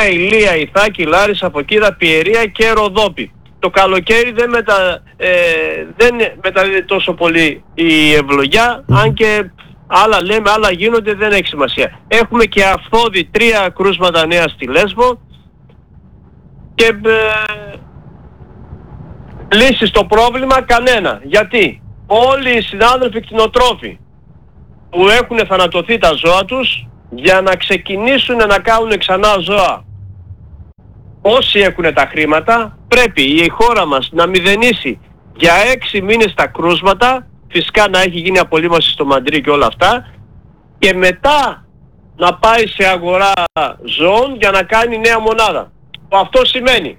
Ιωνία, Ηλία, Ιθάκη, Λάρισα, Φωκίδα, Πιερία και Ροδόπη. Το καλοκαίρι δεν μεταδίδει τόσο πολύ η ευλογιά, αν και άλλα λέμε, άλλα γίνονται, δεν έχει σημασία. Έχουμε και Αυθόδη 3 κρούσματα νέα στη Λέσβο και λύση στο πρόβλημα κανένα. Γιατί όλοι οι συνάδελφοι κτηνοτρόφοι που έχουν θανατωθεί τα ζώα τους, για να ξεκινήσουν να κάνουν ξανά ζώα, όσοι έχουν τα χρήματα, πρέπει η χώρα μας να μηδενίσει για 6 μήνες τα κρούσματα, φυσικά να έχει γίνει απολύμαση στο μαντρί και όλα αυτά, και μετά να πάει σε αγορά ζώων για να κάνει νέα μονάδα. Αυτό σημαίνει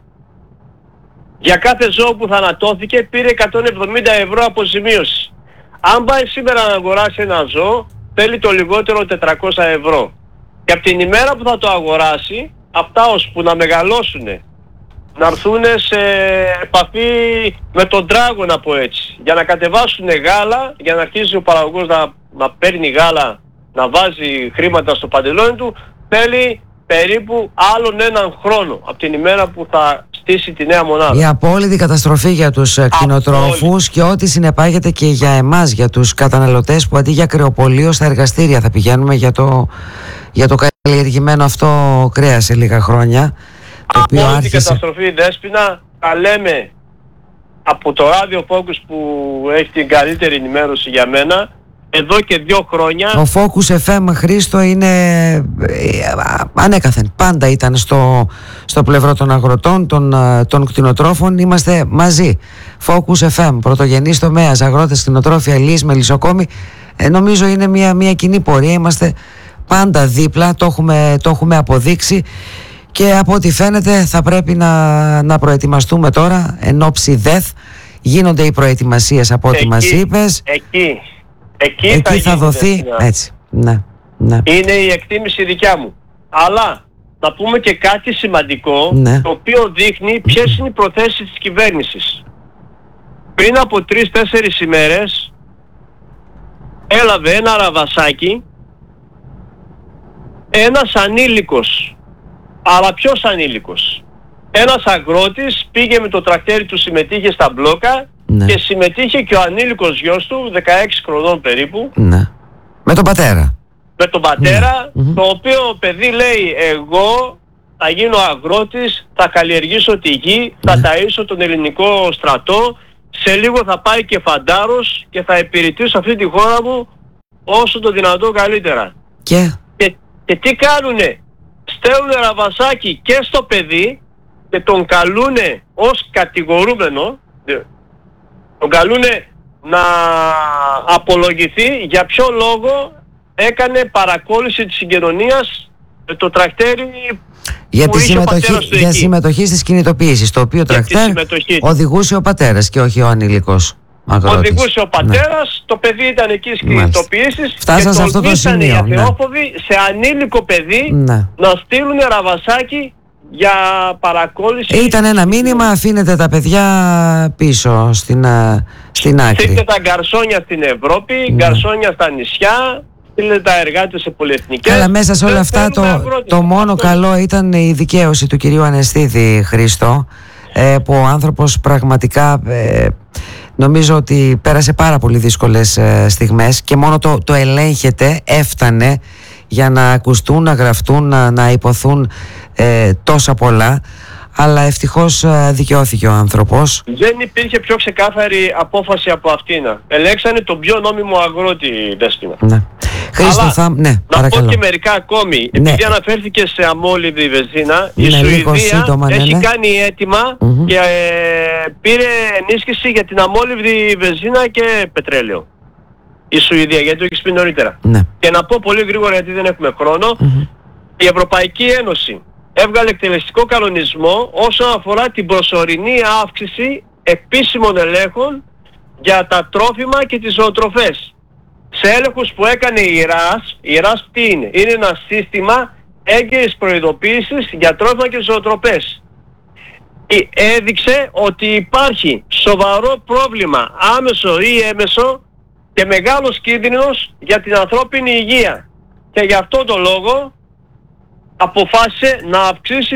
για κάθε ζώο που θανατώθηκε πήρε 170 ευρώ αποζημίωση. Αν πάει σήμερα να αγοράσει ένα ζώο, θέλει το λιγότερο 400 ευρώ. Και από την ημέρα που θα το αγοράσει, αυτά ώσπου να μεγαλώσουν, να έρθουν σε επαφή με τον τράγο, να πω έτσι, για να κατεβάσουν γάλα, για να αρχίσει ο παραγωγός να παίρνει γάλα, να βάζει χρήματα στο παντελόνι του, θέλει περίπου άλλον έναν χρόνο από την ημέρα που θα στήσει τη νέα μονάδα. Η απόλυτη καταστροφή για τους κτηνοτρόφους και ό,τι συνεπάγεται και για εμάς, για τους καταναλωτές, που αντί για κρεοπωλείο στα εργαστήρια θα πηγαίνουμε για το καλλιεργημένο αυτό κρέας σε λίγα χρόνια. Απόλυτη καταστροφή, Δέσποινα. Τα λέμε από το Radio Focus που έχει την καλύτερη ενημέρωση για μένα εδώ και 2 χρόνια. Ο Focus FM, Χρήστο, είναι ανέκαθεν. Πάντα ήταν στο πλευρό των αγροτών, των κτηνοτρόφων. Είμαστε μαζί. Focus FM, πρωτογενής τομέας, αγρότες, κτηνοτρόφοι, αλίες, μελισσοκόμοι. Νομίζω είναι μια κοινή πορεία. Είμαστε πάντα δίπλα, το έχουμε αποδείξει. Και από ό,τι φαίνεται θα πρέπει να προετοιμαστούμε τώρα εν ώψη ΔΕΘ. Γίνονται οι προετοιμασίες από ό,τι μας είπες. Εκεί θα δοθεί έτσι. Ναι. Είναι η εκτίμηση δικιά μου. Αλλά να πούμε και κάτι σημαντικό, ναι, το οποίο δείχνει ποιες είναι οι προθέσεις της κυβέρνησης. Πριν από 3-4 ημέρες έλαβε ένα ραβασάκι ένας ανήλικος. Αλλά ποιος ανήλικος? Ένας αγρότης πήγε με το τρακτέρι του, συμμετείχε στα μπλόκα, ναι, και συμμετείχε και ο ανήλικος γιος του, 16 χρονών περίπου. Ναι. Με τον πατέρα. Με τον πατέρα, ναι, το οποίο παιδί λέει, εγώ θα γίνω αγρότης, θα καλλιεργήσω τη γη, θα ταΐσω τον ελληνικό στρατό, σε λίγο θα πάει και φαντάρος και θα υπηρετήσω αυτή τη χώρα μου όσο το δυνατό καλύτερα. Και τι κάνουνε? Στέλνουνε ραβασάκι και στο παιδί και τον καλούνε ως κατηγορούμενο, τον καλούνε να απολογηθεί για ποιο λόγο έκανε παρακόλληση της συγκοινωνίας με το τρακτέρι που είχε ο πατέρας του για εκεί. συμμετοχή στις κινητοποιήσεις, το οποίο τρακτέρ οδηγούσε ο πατέρας και όχι ο ανήλικος αγρότης. Οδηγούσε ο πατέρας, το παιδί ήταν εκεί στις κινητοποιήσεις. Φτάσαν σε αυτό το σημείο. Οι αθεόφοβοι σε ανήλικο παιδί, ναι, να στείλουν ραβασάκι για παρακόλληση. Ήταν ένα μήνυμα, αφήνετε τα παιδιά πίσω στην άκρη. Στείλτε τα γκαρσόνια στην Ευρώπη, ναι, γκαρσόνια στα νησιά, στείλτε τα εργάτες σε πολυεθνικές. Αλλά μέσα σε όλα αυτά το μόνο καλό ήταν η δικαίωση του κυρίου Ανεστίδη, Χρήστο, που ο άνθρωπος πραγματικά νομίζω ότι πέρασε πάρα πολύ δύσκολες στιγμές και μόνο το ελέγχεται έφτανε για να ακουστούν, να γραφτούν, να υποθούν τόσα πολλά, αλλά ευτυχώς δικαιώθηκε ο άνθρωπος. Δεν υπήρχε πιο ξεκάθαρη απόφαση από αυτήν. Ελέξανε τον πιο νόμιμο αγρότη, Δέσποινα. Ναι. Χρήστο, να πω και μερικά ακόμη. Ναι. Επειδή αναφέρθηκε σε αμόλυβδη βενζίνα, η Σουηδία έχει κάνει αίτημα και πήρε ενίσχυση για την αμόλυβδη βενζίνα και πετρέλαιο. Η Σουηδία, γιατί το έχεις πει νωρίτερα. Ναι. Και να πω πολύ γρήγορα, γιατί δεν έχουμε χρόνο, η Ευρωπαϊκή Ένωση έβγαλε εκτελεστικό κανονισμό όσον αφορά την προσωρινή αύξηση επίσημων ελέγχων για τα τρόφιμα και τις ζωοτροφές. Σε έλεγχους που έκανε η ΡΑΣ τι είναι? Είναι ένα σύστημα έγκαιρης προειδοποίησης για τρόφιμα και ζωοτροφές. Έδειξε ότι υπάρχει σοβαρό πρόβλημα, άμεσο ή έμεσο, και μεγάλος κίνδυνος για την ανθρώπινη υγεία. Και γι' αυτό το λόγο αποφάσισε να αυξήσει